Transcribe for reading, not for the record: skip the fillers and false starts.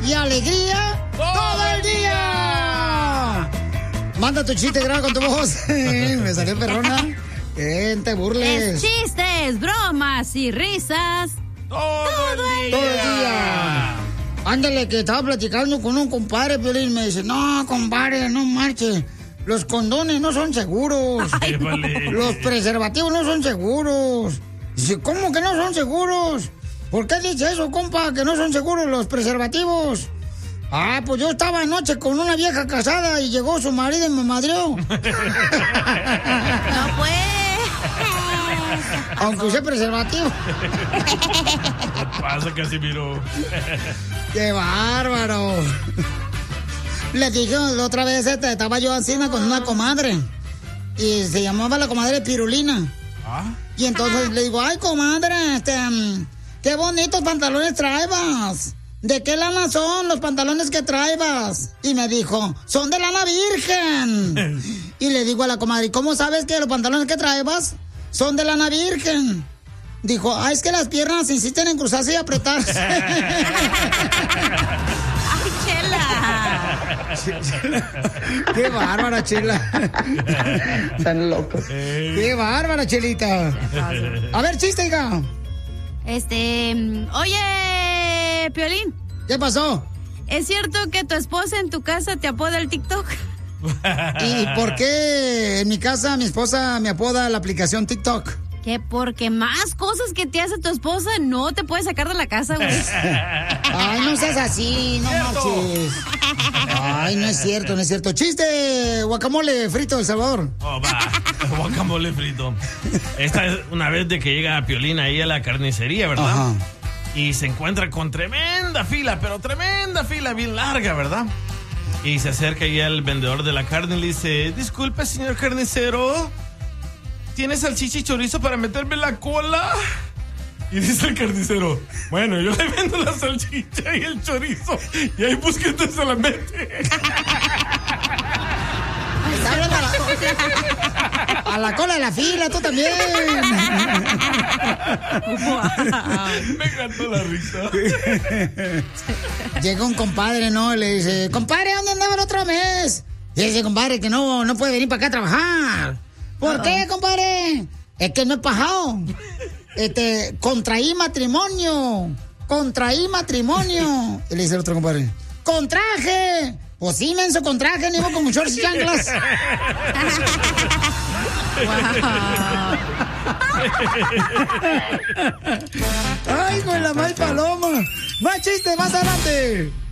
y alegría todo el día. Manda tu chiste, graba con tu voz. Me salió perrona. Te burles. Es chistes, bromas y risas. Todo el día. Ándale, que estaba platicando con un compadre, Piolín, me dice, no, compadre, no marche. Los condones no son seguros. Ay, vale. Los preservativos no son seguros. Dice, ¿cómo que no son seguros? ¿Por qué dice eso, compa, que no son seguros los preservativos? Ah, pues yo estaba anoche con una vieja casada y llegó su marido y me madreó. No pues. Aunque use preservativo. ¿Qué pasa, Casimiro? ¡Qué bárbaro! Le dije la otra vez, estaba yo haciendo con una comadre. Y se llamaba la comadre Pirulina. ¿Ah? Y entonces le digo, ay, comadre, qué bonitos pantalones traebas. ¿De qué lana son los pantalones que traebas? Y me dijo, son de lana virgen. Y le digo a la comadre, ¿y cómo sabes que los pantalones que traebas son de lana virgen? Dijo, es que las piernas insisten en cruzarse y apretarse. ¡Ay, Chela! ¡Qué bárbara, Chela! Están locos. ¡Qué bárbara, Chelita! A ver, chiste, hija. Oye, Piolín. ¿Qué pasó? ¿Es cierto que tu esposa en tu casa te apoda el TikTok? ¿Y por qué en mi casa mi esposa me apoda la aplicación TikTok? Que porque más cosas que te hace tu esposa no te puede sacar de la casa, güey. Ay, no seas así, no marches. Ay, no es cierto, no es cierto. Chiste, guacamole frito de El Salvador. Oh, va, guacamole frito. Esta es una vez de que llega Piolín ahí a la carnicería, ¿verdad? Ajá. Y se encuentra con tremenda fila, pero tremenda fila, bien larga, ¿verdad? Y se acerca ahí al vendedor de la carne y le dice, disculpe, señor carnicero, ¿tiene salchicha y chorizo para meterme en la cola? Y dice el carnicero, bueno, yo le vendo la salchicha y el chorizo, y ahí busque usted se la mete. Está hablando a la cola de la fila, tú también. Me encantó la risa. Llega un compadre, ¿no? Le dice, compadre, ¿dónde andaba el otro mes? Y dice, compadre, que no puede venir para acá a trabajar. ¿Por qué, compadre? Es que no he pajado. Contraí matrimonio. Y le dice el otro compadre, ¡con traje! Pues sí, menso, con traje, ni con shorts y chanclas. Ay, con la mal paloma. Más chistes, más adelante.